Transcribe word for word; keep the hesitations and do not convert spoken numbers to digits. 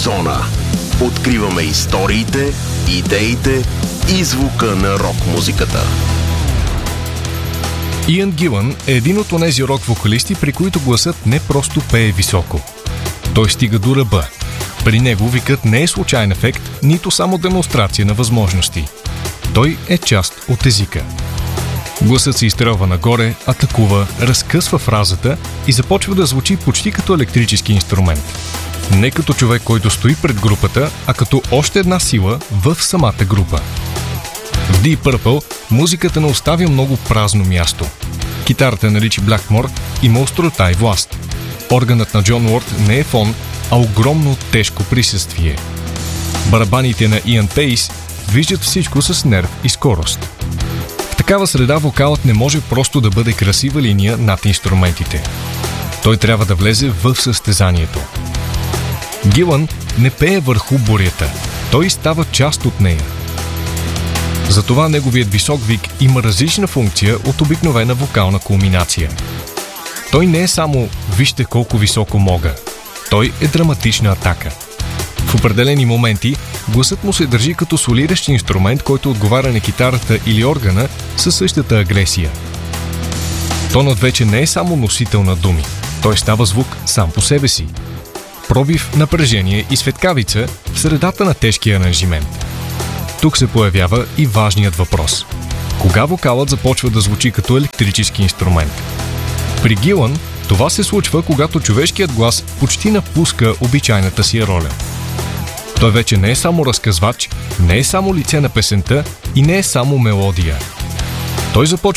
Зона. Откриваме историите, идеите и звука на рок-музиката. Иан Гилън е един от онези рок-вокалисти, при които гласът не просто пее високо. Той стига до ръба. При него викът не е случайен ефект, нито само демонстрация на възможности. Той е част от езика. Гласът се изстрелва нагоре, атакува, разкъсва фразата и започва да звучи почти като електрически инструмент. Не като човек, който стои пред групата, а като още една сила в самата група. В Deep Purple музиката не оставя много празно място. Китарата на Ричи Блакмор има острота и власт. Органът на Джон Уорд не е фон, а огромно тежко присъствие. Барабаните на Иан Пейс виждат всичко с нерв и скорост. В такава среда вокалът не може просто да бъде красива линия над инструментите. Той трябва да влезе в състезанието. Гилън не пее върху бурята, той става част от нея. Затова неговият висок вик има различна функция от обикновена вокална кулминация. Той не е само «вижте колко високо мога», той е драматична атака. В определени моменти гласът му се държи като солиращ инструмент, който отговаря на китарата или органа със същата агресия. Тонът вече не е само носител на думи, той става звук сам по себе си. Пробив, напрежение и светкавица в средата на тежкия аранжимент. Тук се появява и важният въпрос. Кога вокалът започва да звучи като електрически инструмент? При Гилън това се случва, когато човешкият глас почти напуска обичайната си роля. Той вече не е само разказвач, не е само лице на песента и не е само мелодия. Той започва